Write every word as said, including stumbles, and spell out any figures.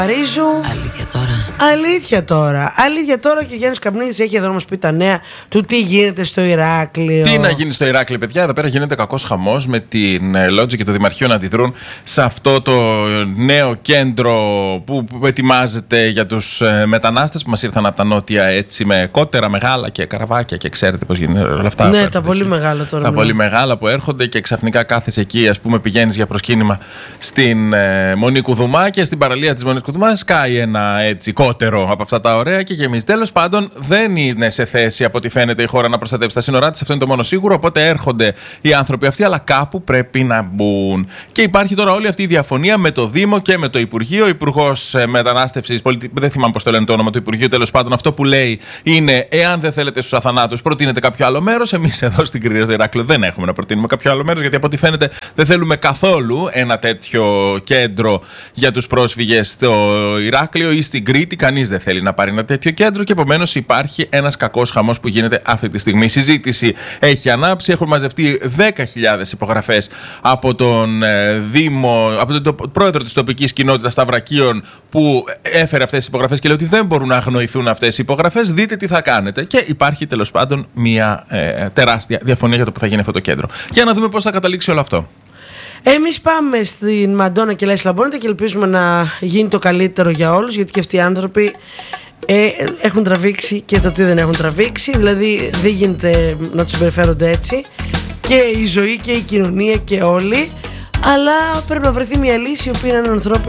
Παρίζου. Αλήθεια τώρα. Αλήθεια τώρα. Αλήθεια τώρα και ο Γιάννης Καπνίδης έχει εδώ να μας πει τα νέα του τι γίνεται στο Ηράκλειο. Τι να γίνει στο Ηράκλειο, παιδιά. Εδώ πέρα γίνεται κακός χαμός με την Λότζη και το Δημαρχείο να αντιδρούν σε αυτό το νέο κέντρο που ετοιμάζεται για τους μετανάστες που μας ήρθαν από τα νότια, έτσι με κότερα μεγάλα και καραβάκια και ξέρετε πώς γίνεται όλα αυτά. Ναι, τα πολύ μεγάλα τώρα. Τα ναι. πολύ μεγάλα που έρχονται και ξαφνικά κάθεσαι εκεί, ας πούμε, πηγαίνεις για προσκύνημα στην ε, Μονή Κουδουμά και στην παραλία της Μονής Κουδουμά σκάει ένα έτσι κότερο από αυτά τα ωραία και γεμίζει. Τέλος πάντων, δεν είναι σε θέση από ό,τι φαίνεται η χώρα να προστατεύσει τα σύνορά της. Αυτό είναι το μόνο σίγουρο. Οπότε έρχονται οι άνθρωποι αυτοί, αλλά κάπου πρέπει να μπουν. Και υπάρχει τώρα όλη αυτή η διαφωνία με το Δήμο και με το Υπουργείο. Ο Υπουργός Μετανάστευσης, πολιτι... δεν θυμάμαι πώς το λένε το όνομα του Υπουργείου, τέλος πάντων, αυτό που λέει είναι: εάν δεν θέλετε στους αθανάτους, προτείνετε κάποιο άλλο μέρος. Εμείς εδώ στην Κρήτη στο Ηράκλειο δεν έχουμε να προτείνουμε κάποιο άλλο μέρος, γιατί από ό,τι φαίνεται δεν θέλουμε καθόλου ένα τέτοιο κέντρο για τους πρόσφυγες στο Ηράκλειο ή στην Κρήτη. Κανείς δεν θέλει να πάρει ένα τέτοιο κέντρο και επομένως υπάρχει ένας κακός χαμός που γίνεται αυτή τη στιγμή. Η συζήτηση έχει ανάψει, έχουν μαζευτεί δέκα χιλιάδες υπογραφές από τον ε, Δήμο, από τον πρόεδρο της τοπικής κοινότητας Σταυρακίων, που έφερε αυτές τις υπογραφές και λέει ότι δεν μπορούν να αγνοηθούν αυτές οι υπογραφές. Δείτε τι θα κάνετε. Και υπάρχει τέλος πάντων μια ε, τεράστια διαφωνία για το που θα γίνει αυτό το κέντρο. Για να δούμε πώς θα καταλήξει όλο αυτό. Εμείς πάμε στην Μαντόνα και Λέσλα Μπόνιτα και ελπίζουμε να γίνει το καλύτερο για όλους, γιατί και αυτοί οι άνθρωποι ε, έχουν τραβήξει και το τι δεν έχουν τραβήξει. Δηλαδή δεν γίνεται να τους συμπεριφέρονται έτσι, και η ζωή και η κοινωνία και όλοι. Αλλά πρέπει να βρεθεί μια λύση η οποία είναι ανθρώπινη